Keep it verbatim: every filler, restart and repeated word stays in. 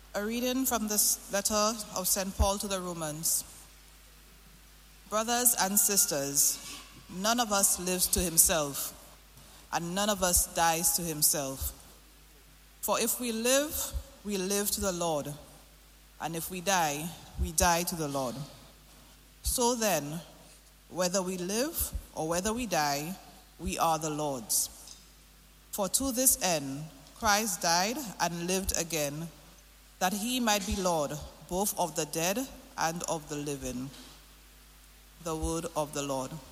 A reading from this letter of Saint Paul to the Romans. Brothers and sisters, none of us lives to himself, and none of us dies to himself. For if we live, we live to the Lord, and if we die, we die to the Lord. So then, whether we live or whether we die, we are the Lord's. For to this end, Christ died and lived again, that he might be Lord, both of the dead and of the living. The word of the Lord.